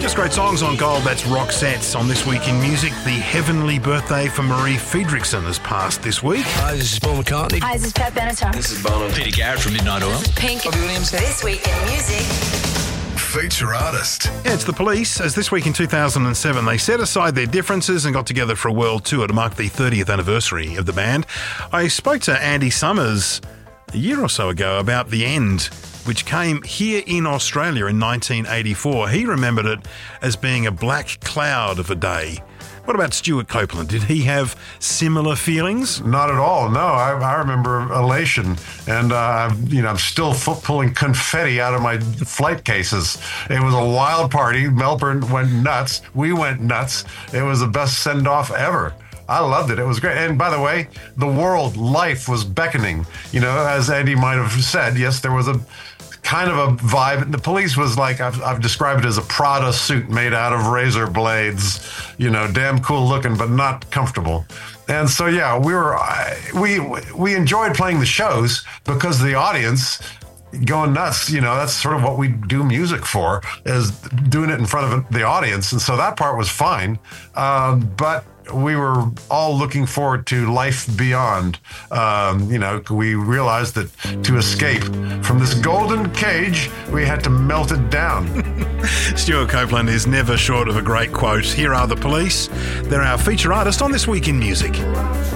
Just great songs on Gold. That's Roxette. On This Week in Music, the heavenly birthday for Marie Friedrichsen has passed this week. Hi, this is Paul McCartney. Hi, this is Pat Benatar. This is Bono. Peter Garrett from Midnight Oil. Pink. Robbie Williams. This Week in Music. Feature artist. Yeah, it's the Police, as this week in 2007 they set aside their differences and got together for a world tour to mark the 30th anniversary of the band. I spoke to Andy Summers a year or so ago about The End, which came here in Australia in 1984. He remembered it as being a black cloud of a day. What about Stuart Copeland? Did he have similar feelings? Not at all. No, I remember elation, and I'm still pulling confetti out of my flight cases. It was a wild party. Melbourne went nuts. We went nuts. It was the best send-off ever. I loved it. It was great. And by the way, the world, life was beckoning. You know, as Andy might have said, yes, there was a kind of a vibe. The Police was like, I've described it as a Prada suit made out of razor blades, you know, damn cool looking, but not comfortable. And so, yeah, we enjoyed playing the shows because the audience going nuts, you know, that's sort of what we do music for, is doing it in front of the audience. And so that part was fine. But we were all looking forward to life beyond. We realized that to escape from this golden cage, we had to melt it down. Stuart Copeland is never short of a great quote. Here are the Police. They're our feature artist on This Week in Music.